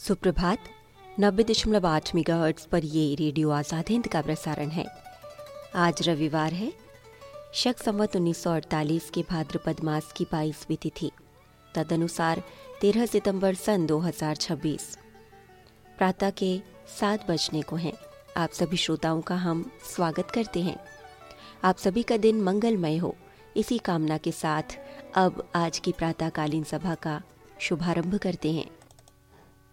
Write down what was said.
सुप्रभात। 90.8 मेगाहर्ट्ज़ पर ये रेडियो आज़ाद हिंद का प्रसारण है। आज रविवार है, शक संवत 1948 के भाद्रपद मास की 22वीं तिथि, तदनुसार 13 सितंबर सन 2026। प्रातः के 7 बजने को हैं। आप सभी श्रोताओं का हम स्वागत करते हैं। आप सभी का दिन मंगलमय हो, इसी कामना के साथ अब आज की प्रातःकालीन सभा का शुभारंभ करते हैं।